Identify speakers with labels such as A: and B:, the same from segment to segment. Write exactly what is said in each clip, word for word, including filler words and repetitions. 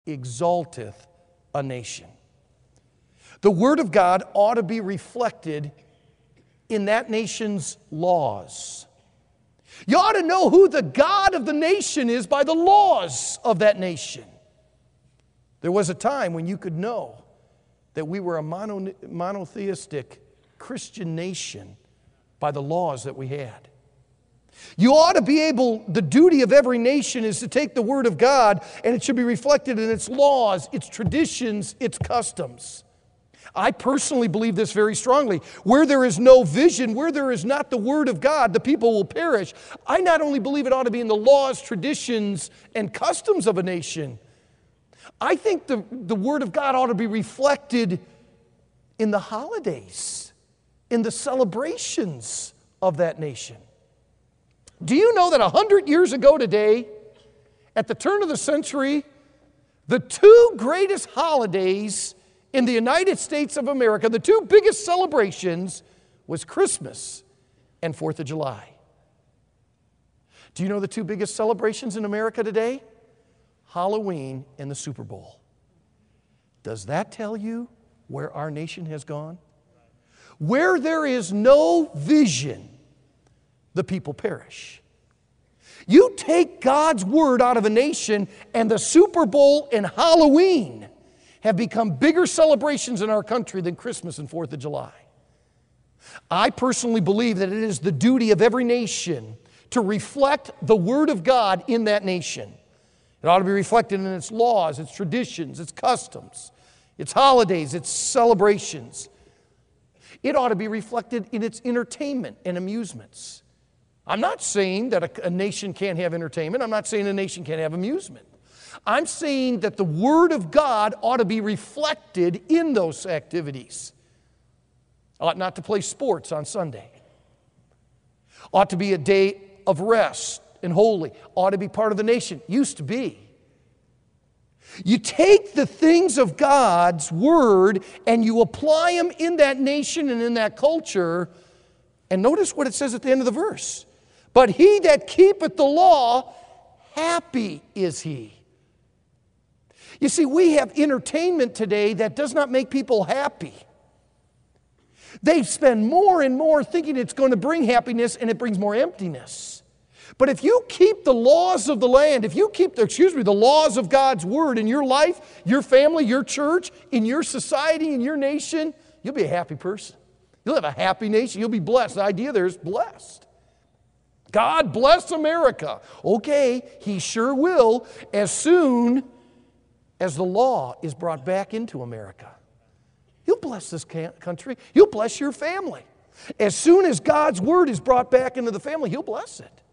A: exalteth a nation. The Word of God ought to be reflected in that nation's laws. You ought to know who the God of the nation is by the laws of that nation. There was a time when you could know that we were a mono, monotheistic Christian nation by the laws that we had. You ought to be able, the duty of every nation is to take the Word of God and it should be reflected in its laws, its traditions, its customs. I personally believe this very strongly. Where there is no vision, where there is not the Word of God, the people will perish. I not only believe it ought to be in the laws, traditions, and customs of a nation, I think the, the Word of God ought to be reflected in the holidays, in the celebrations of that nation. Do you know that a hundred years ago today, at the turn of the century, the two greatest holidays in the United States of America, the two biggest celebrations, was Christmas and Fourth of July. Do you know the two biggest celebrations in America today? Halloween and the Super Bowl. Does that tell you where our nation has gone? Where there is no vision, the people perish. You take God's Word out of a nation, and the Super Bowl and Halloween have become bigger celebrations in our country than Christmas and Fourth of July. I personally believe that it is the duty of every nation to reflect the Word of God in that nation. It ought to be reflected in its laws, its traditions, its customs, its holidays, its celebrations. It ought to be reflected in its entertainment and amusements. I'm not saying that a, a nation can't have entertainment. I'm not saying a nation can't have amusement. I'm saying that the Word of God ought to be reflected in those activities. Ought not to play sports on Sunday. Ought to be a day of rest and holy. Ought to be part of the nation. Used to be. You take the things of God's Word and you apply them in that nation and in that culture. And notice what it says at the end of the verse. But he that keepeth the law, happy is he. You see, we have entertainment today that does not make people happy. They spend more and more thinking it's going to bring happiness, and it brings more emptiness. But if you keep the laws of the land, if you keep, the, excuse me, the laws of God's Word in your life, your family, your church, in your society, in your nation, you'll be a happy person. You'll have a happy nation. You'll be blessed. The idea there is blessed. God bless America. Okay, He sure will as soon as the law is brought back into America. He'll bless this country. He'll bless your family. As soon as God's Word is brought back into the family, He'll bless it.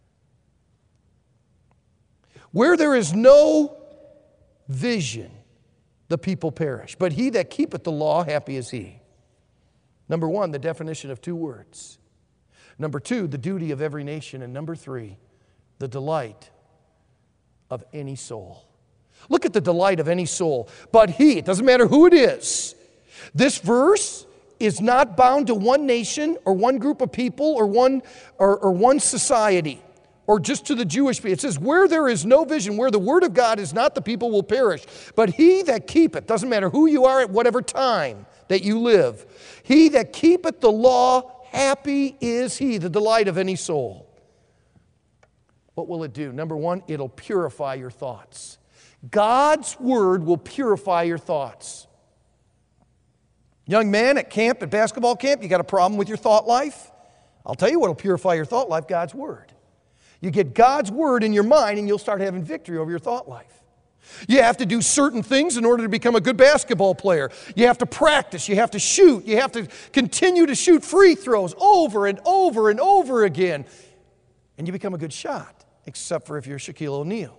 A: Where there is no vision, the people perish. But he that keepeth the law, happy is he. Number one, the definition of two words. Number two, the duty of every nation. And number three, the delight of any soul. Look at the delight of any soul. But he, it doesn't matter who it is. This verse is not bound to one nation or one group of people or one, or, or one society or just to the Jewish people. It says, where there is no vision, where the Word of God is not, the people will perish. But he that keepeth, doesn't matter who you are at whatever time that you live, he that keepeth the law, happy is he, the delight of any soul. What will it do? Number one, it'll purify your thoughts. God's Word will purify your thoughts. Young man at camp, at basketball camp, you got a problem with your thought life? I'll tell you what will purify your thought life, God's Word. You get God's Word in your mind and you'll start having victory over your thought life. You have to do certain things in order to become a good basketball player. You have to practice. You have to shoot. You have to continue to shoot free throws over and over and over again. And you become a good shot, except for if you're Shaquille O'Neal.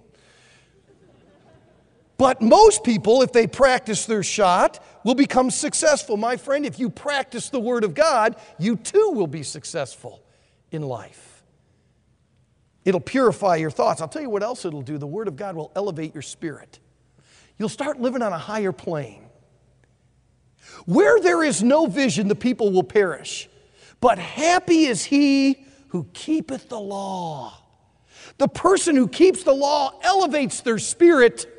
A: But most people, if they practice their shot, will become successful. My friend, if you practice the Word of God, you too will be successful in life. It'll purify your thoughts. I'll tell you what else it'll do. The Word of God will elevate your spirit. You'll start living on a higher plane. Where there is no vision, the people will perish. But happy is he who keepeth the law. The person who keeps the law elevates their spirit.